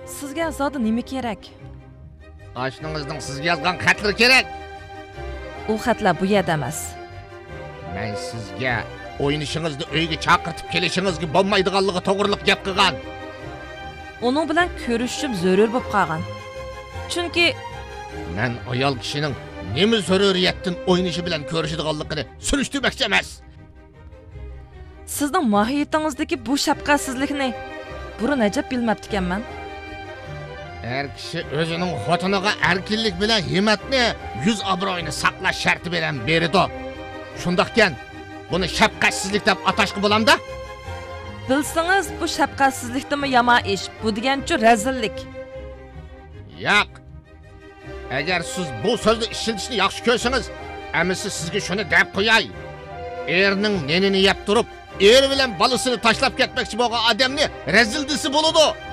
Sizga zodi nima kerak? Oshningizning sizga yozgan xatlari kerak. U xatlar bu yerda emas. Men sizga o'ynishingizni uyga chaqirtib kelishingizga bo'lmaydiganligi to'g'riliq gap qilgan. Uning bilan ko'rishishim zarur bo'lib qolgan. Chunki Men ayol kishining nima zaruriyatdan o'ynishi bilan ko'rishadiganligini surishtirmoqchi emas. sizning mohiyatingizdagi bu shafqatsizlikni burun ajab bilmabdi ekanman. Her kishi o'zining xotiniga erkinlik bilan himmatni, yuz obro'yini saqlash sharti bilan berdi. Shundaqkan, buni shafqatsizlik deb atashga bo'lamda? Bilsangiz bu shafqatsizlikdimi yomon ish, bu degancha razillik. Yo'q. Agar siz bu so'zni ishlatishni yaxshi ko'rsangiz, amisi sizga shuni deb qo'yay. Erning nenini yeb turib, er bilan bolasini tashlab ketmoqchi bo'lgan odamni razil desi bo'ladi.